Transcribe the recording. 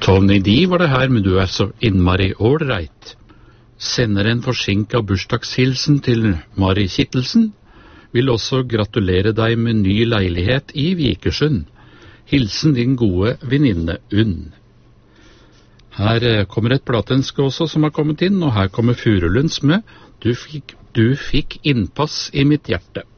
Tony D var det her, men du så innmari ålreit. Sender en forsinket bursdagshilsen til Mari Kittelsen. Vil også gratulere deg med ny leilighet i Vikersund. Hilsen din gode venninne Unn. Her kommer et platenske også som har kommet inn, og her kommer Furulunds med Du fikk innpass i mitt hjerte.